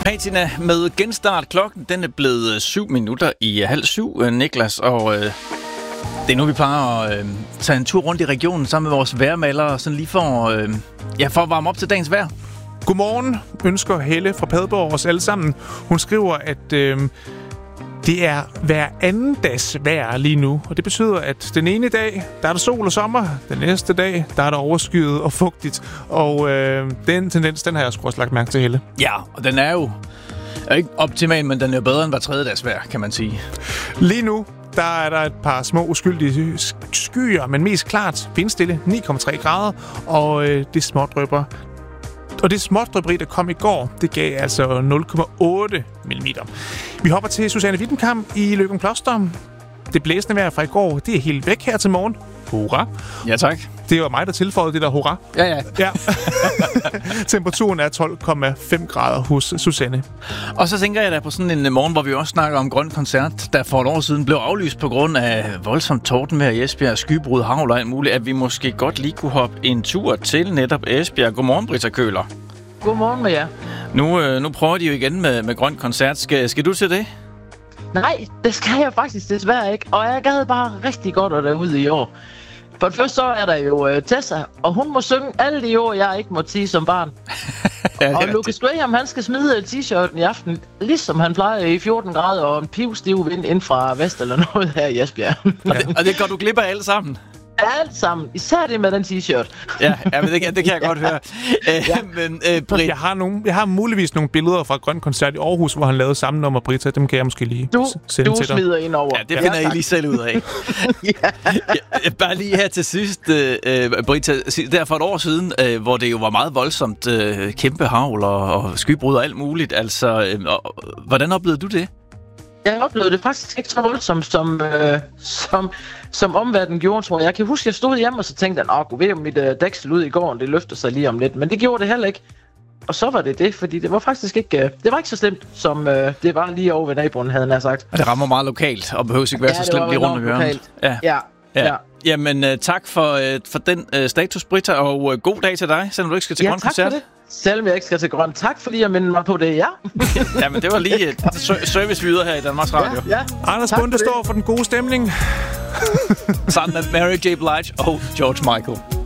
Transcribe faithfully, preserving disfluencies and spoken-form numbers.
Patina med genstart. Klokken den er blevet syv minutter i halv syv, Niklas, og øh, det er nu, vi plejer at øh, tage en tur rundt i regionen sammen med vores vejrmalere, sådan lige for, øh, ja, for at varme op til dagens vejr. Godmorgen, ønsker Helle fra Padborg os alle sammen. Hun skriver, at øh, det er hver anden dags vejr lige nu, og det betyder, at den ene dag, der er der sol og sommer, den næste dag, der er der overskyet og fugtigt, og øh, den tendens, den har jeg sgu også lagt mærke til, Helle. Ja, og den er jo er ikke optimal, men den er jo bedre end hver tredje dags vejr, kan man sige. Lige nu, der er der et par små uskyldige skyer, men mest klart vindstille, ni komma tre grader, og øh, det smådrypper. Og det smådrøberi, der kom i går, det gav altså nul komma otte millimeter. Vi hopper til Susanne Wittenkamp i Løgumkloster. Det blæsende vejr fra i går, det er helt væk her til morgen. Hurra. Ja, tak. Det var mig, der tilføjede det der hurra. Ja, ja. ja. Temperaturen er tolv komma fem grader hos Susanne. Og så tænker jeg da på sådan en morgen, hvor vi også snakker om grøn koncert, der for et år siden blev aflyst på grund af voldsomt tordenvejr i Esbjerg, skybrud, hagl og alt muligt, at vi måske godt lige kunne hoppe en tur til netop Esbjerg. Godmorgen, Britta Køhler. Godmorgen med jer. Nu, øh, nu prøver de jo igen med, med grøn koncert. Skal, skal du til det? Nej, det skal jeg faktisk desværre ikke. Og jeg gad bare rigtig godt at derude i år. For det første så er der jo uh, Tessa, og hun må synge alle de ord, jeg ikke må sige som barn. ja, og Lucas Graham, han skal smide t-shirten i aften, ligesom han plejer i fjorten grader og en pivstiv vind ind fra vest eller noget her i Esbjerg. og, det, og det går du glip af alle sammen? Alt sammen. Især det med den t-shirt. ja, ja men det, det kan jeg godt høre. Æ, ja. men, øh, Britt... jeg, har nogle, jeg har muligvis nogle billeder fra Grøn Koncert i Aarhus, hvor han lavede samme nummer, Britta. Dem kan jeg måske lige du, sende du til dig. Du smider ind over. Ja, det finder ja, I lige selv ud af. ja. Ja, bare lige her til sidst, øh, Britta. Der for et år siden, øh, hvor det jo var meget voldsomt, øh, kæmpe hagl og, og skybrud og alt muligt. Altså, øh, og, hvordan oplevede du det? Jeg oplevede det faktisk ikke så voldsomt, som, øh, som, som omverdenen gjorde, tror jeg. Jeg kan huske, at jeg stod hjemme, og så tænkte jeg, åh, ved om mit øh, dæksel ud i går, det løfter sig lige om lidt. Men det gjorde det heller ikke. Og så var det det, fordi det var faktisk ikke, øh, det var ikke så slemt, som øh, det var lige over ved naboen, havde han sagt. Og det rammer meget lokalt, og behøver ikke være ja, så slemt lige rundt om hjørnet. Ja, ja. ja. ja. Jamen, øh, tak for, øh, for den øh, status, Britta, og øh, god dag til dig, selvom du ikke skal til ja, grøn koncert. Selvom jeg ikke skal til grøn. Tak fordi jeg minder mig på det, ja. Jamen, det var lige et service videre her i Danmarks Radio. Ja, ja. Anders Bunde står for den gode stemning. Sammen med Mary J. Blige og George Michael.